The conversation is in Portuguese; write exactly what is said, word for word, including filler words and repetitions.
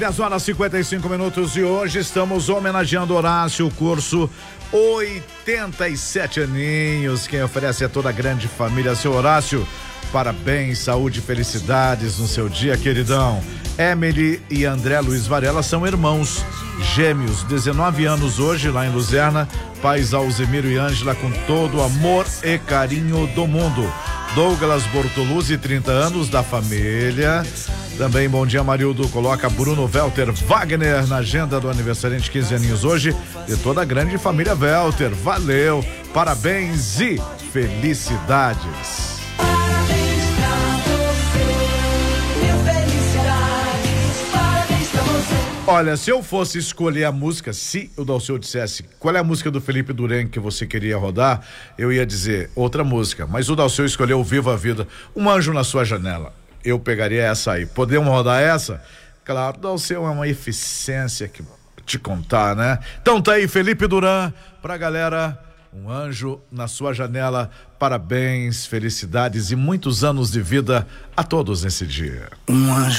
dez horas e cinquenta e cinco minutos e hoje estamos homenageando Horácio, o curso oitenta e sete aninhos. Quem oferece é toda a grande família. Seu Horácio, parabéns, saúde e felicidades no seu dia, queridão. Emily e André Luiz Varela são irmãos gêmeos, dezenove anos hoje lá em Luzerna. Pais Alzemiro e Ângela com todo o amor e carinho do mundo. Douglas Bortoluzzi, trinta anos, da família. Também bom dia, Marildo. Coloca Bruno Welter Wagner na agenda do aniversariante, quinze aninhos hoje, de toda a grande família Welter. Valeu, parabéns e felicidades. Olha, se eu fosse escolher a música, se o Dalceu dissesse qual é a música do Felipe Duran que você queria rodar, eu ia dizer outra música, mas o Dalceu escolheu Viva a Vida, Um Anjo na Sua Janela. Eu pegaria essa aí. Podemos rodar essa? Claro, o Dalceu é uma eficiência que te contar, né? Então tá aí, Felipe Duran, pra galera, Um Anjo na Sua Janela. Parabéns, felicidades e muitos anos de vida a todos nesse dia. Um anjo